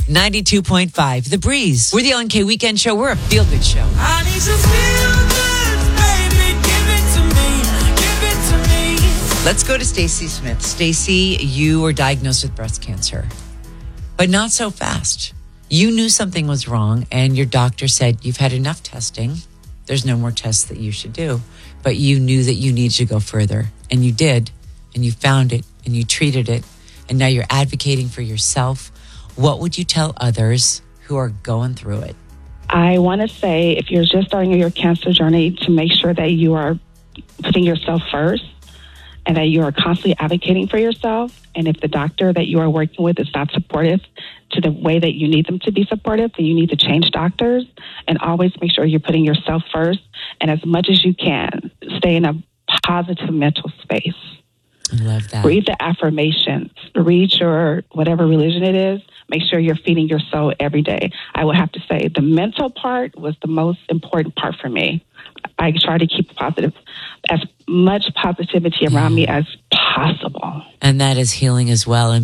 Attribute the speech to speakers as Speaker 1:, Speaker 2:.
Speaker 1: 92.5, The Breeze. We're the LNK Weekend Show. We're a feel-good show.
Speaker 2: I need to feel good, baby. Give it to me. Give it to me.
Speaker 1: Let's go to Stacy Smith. Stacy, you were diagnosed with breast cancer, but not so fast. You knew something was wrong, and your doctor said you've had enough testing. There's no more tests that you should do. But you knew that you needed to go further, and you did, and you found it, and you treated it, and now you're advocating for yourself. What would you tell others who are going through it?
Speaker 3: I want to say, if you're just starting your cancer journey, to make sure that you are putting yourself first and that you are constantly advocating for yourself. And if the doctor that you are working with is not supportive to the way that you need them to be supportive, then you need to change doctors, and always make sure you're putting yourself first. And as much as you can, stay in a positive mental space.
Speaker 1: I love that.
Speaker 3: Read the affirmations. Read your, whatever religion it is. Make sure you're feeding your soul every day. I would have to say the mental part was the most important part for me. I try to keep positive, as much positivity around me as possible.
Speaker 1: And that is healing as well. And